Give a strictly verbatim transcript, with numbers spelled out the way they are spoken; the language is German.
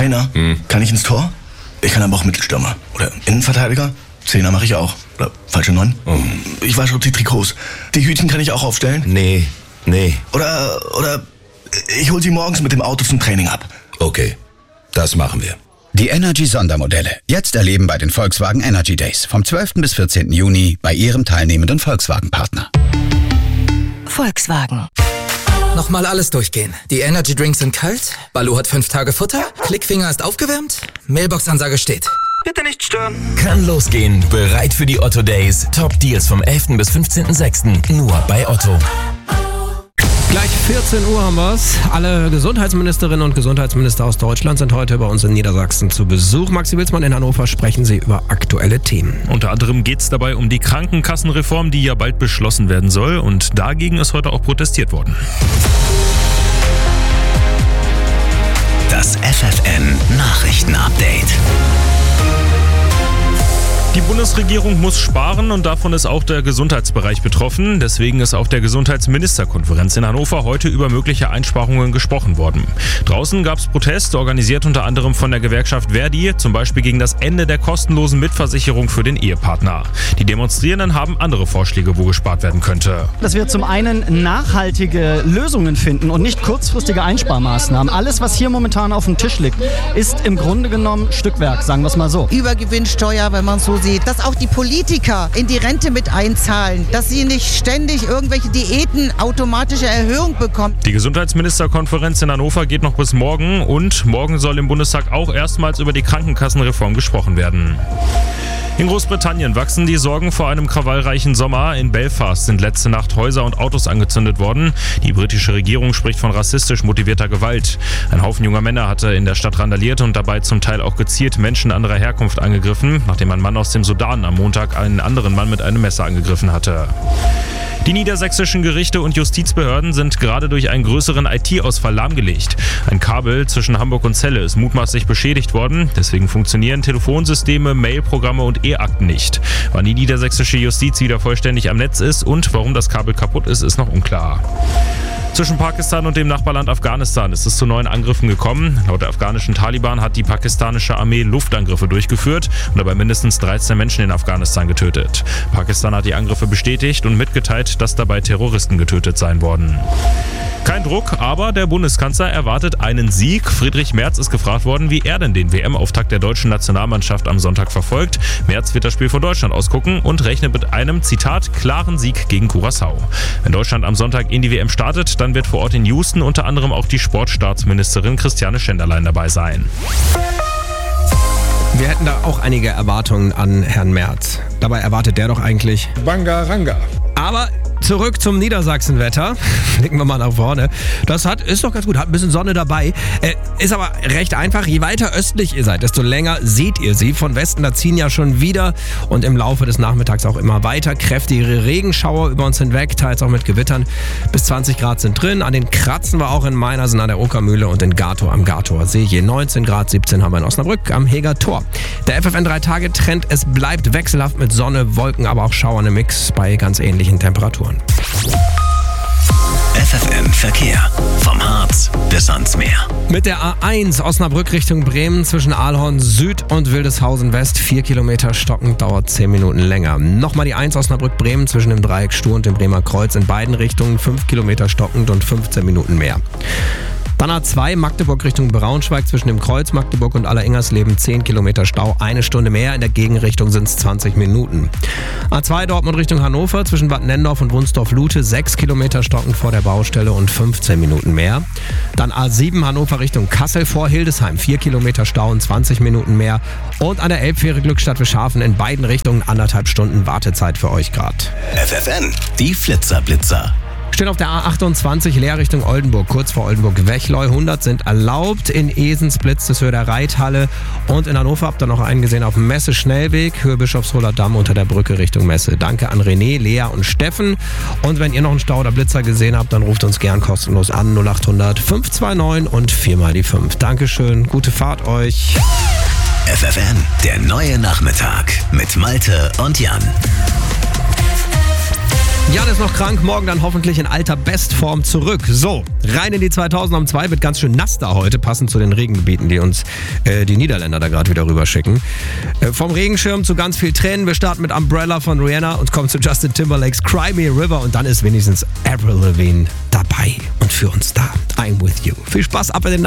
Trainer? Hm. Kann ich ins Tor? Ich kann aber auch Mittelstürmer. Oder Innenverteidiger? Zehner mache ich auch. Oder falsche Neun? Oh. Ich wasche die Trikots. Die Hütchen kann ich auch aufstellen? Nee, nee. Oder, oder ich hol sie morgens mit dem Auto zum Training ab. Okay, das machen wir. Die Energy-Sondermodelle. Jetzt erleben bei den Volkswagen Energy Days. Vom zwölften bis vierzehnten Juni bei Ihrem teilnehmenden Volkswagen-Partner. Volkswagen. Nochmal alles durchgehen. Die Energy Drinks sind kalt, Balu hat fünf Tage Futter, Klickfinger ist aufgewärmt, Mailbox-Ansage steht. Bitte nicht stören. Kann losgehen. Bereit für die Otto Days. Top Deals vom elften bis fünfzehnten sechsten Nur bei Otto. Gleich vierzehn Uhr haben wir's. Alle Gesundheitsministerinnen und Gesundheitsminister aus Deutschland sind heute bei uns in Niedersachsen zu Besuch. Maxi Wilsmann in Hannover, sprechen Sie über aktuelle Themen. Unter anderem geht es dabei um die Krankenkassenreform, die ja bald beschlossen werden soll. Und dagegen ist heute auch protestiert worden. Das F F N Nachrichten-Update. Die Bundesregierung muss sparen und davon ist auch der Gesundheitsbereich betroffen. Deswegen ist auf der Gesundheitsministerkonferenz in Hannover heute über mögliche Einsparungen gesprochen worden. Draußen gab es Protest, organisiert unter anderem von der Gewerkschaft Verdi, zum Beispiel gegen das Ende der kostenlosen Mitversicherung für den Ehepartner. Die Demonstrierenden haben andere Vorschläge, wo gespart werden könnte. Dass wir zum einen nachhaltige Lösungen finden und nicht kurzfristige Einsparmaßnahmen. Alles, was hier momentan auf dem Tisch liegt, ist im Grunde genommen Stückwerk, sagen wir es mal so. Übergewinnsteuer, wenn man so sieht, dass auch die Politiker in die Rente mit einzahlen, dass sie nicht ständig irgendwelche Diäten automatische Erhöhung bekommen. Die Gesundheitsministerkonferenz in Hannover geht noch bis morgen und morgen soll im Bundestag auch erstmals über die Krankenkassenreform gesprochen werden. In Großbritannien wachsen die Sorgen vor einem krawallreichen Sommer. In Belfast sind letzte Nacht Häuser und Autos angezündet worden. Die britische Regierung spricht von rassistisch motivierter Gewalt. Ein Haufen junger Männer hatte in der Stadt randaliert und dabei zum Teil auch gezielt Menschen anderer Herkunft angegriffen, nachdem ein Mann aus dem Sudan am Montag einen anderen Mann mit einem Messer angegriffen hatte. Die niedersächsischen Gerichte und Justizbehörden sind gerade durch einen größeren I T-Ausfall lahmgelegt. Ein Kabel zwischen Hamburg und Celle ist mutmaßlich beschädigt worden. Deswegen funktionieren Telefonsysteme, Mailprogramme und E-Akten nicht. Wann die niedersächsische Justiz wieder vollständig am Netz ist und warum das Kabel kaputt ist, ist noch unklar. Zwischen Pakistan und dem Nachbarland Afghanistan ist es zu neuen Angriffen gekommen. Laut der afghanischen Taliban hat die pakistanische Armee Luftangriffe durchgeführt und dabei mindestens dreizehn Menschen in Afghanistan getötet. Pakistan hat die Angriffe bestätigt und mitgeteilt, dass dabei Terroristen getötet sein worden. Kein Druck, aber der Bundeskanzler erwartet einen Sieg. Friedrich Merz ist gefragt worden, wie er denn den W M-Auftakt der deutschen Nationalmannschaft am Sonntag verfolgt. Merz wird das Spiel von Deutschland ausgucken und rechnet mit einem, Zitat, klaren Sieg gegen Curaçao. Wenn Deutschland am Sonntag in die W M startet, dann wird vor Ort in Houston unter anderem auch die Sportstaatsministerin Christiane Schenderlein dabei sein. Wir hätten da auch einige Erwartungen an Herrn Merz. Dabei erwartet der doch eigentlich Bangaranga. Aber zurück zum Niedersachsenwetter. Blicken wir mal nach vorne. Das hat, ist doch ganz gut, hat ein bisschen Sonne dabei. Äh, ist aber recht einfach. Je weiter östlich ihr seid, desto länger seht ihr sie. Von Westen, da ziehen ja schon wieder und im Laufe des Nachmittags auch immer weiter kräftigere Regenschauer über uns hinweg, teils auch mit Gewittern. Bis zwanzig Grad sind drin. An den kratzen wir auch in Meinersen an der Okermühle und in Gatow am Gatower See. Je neunzehn Grad, siebzehn haben wir in Osnabrück am Heger Tor. Der F F N drei Tage Trend, es bleibt wechselhaft mit Sonne, Wolken, aber auch Schauern im Mix bei ganz ähnlichen Temperaturen. F F N Verkehr. Vom Harz bis ans Meer. Mit der A eins Osnabrück Richtung Bremen zwischen Aalhorn Süd und Wildeshausen West. Vier Kilometer stockend, dauert zehn Minuten länger. Nochmal die eins Osnabrück-Bremen zwischen dem Dreieck Stur und dem Bremer Kreuz in beiden Richtungen. Fünf Kilometer stockend und fünfzehn Minuten mehr. Dann A zwei Magdeburg Richtung Braunschweig zwischen dem Kreuz Magdeburg und Alleringhersleben zehn Kilometer Stau, eine Stunde mehr. In der Gegenrichtung sind es zwanzig Minuten. A zwei Dortmund Richtung Hannover zwischen Bad Nennendorf und Wunsdorf-Lute sechs Kilometer stockend vor der Baustelle und fünfzehn Minuten mehr. Dann A sieben Hannover Richtung Kassel vor Hildesheim vier Kilometer Stau und zwanzig Minuten mehr. Und an der Elbfähre Glückstadt Fischhafen in beiden Richtungen anderthalb Stunden Wartezeit für euch gerade. F F N, die Flitzerblitzer. Stehen auf der A achtundzwanzig leer Richtung Oldenburg, kurz vor Oldenburg-Wechleu. hundert sind erlaubt. In Esens blitzt es Höhe der Reithalle. Und in Hannover habt ihr noch einen gesehen auf dem Messe-Schnellweg, Höhe Bischofsholer Damm unter der Brücke Richtung Messe. Danke an René, Lea und Steffen. Und wenn ihr noch einen Stau oder Blitzer gesehen habt, dann ruft uns gern kostenlos an null acht hundert fünf zwei neun und vier mal die fünf. Dankeschön, gute Fahrt euch. F F N, der neue Nachmittag mit Malte und Jan. Jan ist noch krank, morgen dann hoffentlich in alter Bestform zurück. So, rein in die zweitausend um zwei, wird ganz schön nass da heute, passend zu den Regengebieten, die uns äh, die Niederländer da gerade wieder rüberschicken. Äh, vom Regenschirm zu ganz viel Tränen. Wir starten mit Umbrella von Rihanna und kommen zu Justin Timberlakes Cry Me a River und dann ist wenigstens Avril Lavigne dabei und für uns da. I'm with you. Viel Spaß ab in den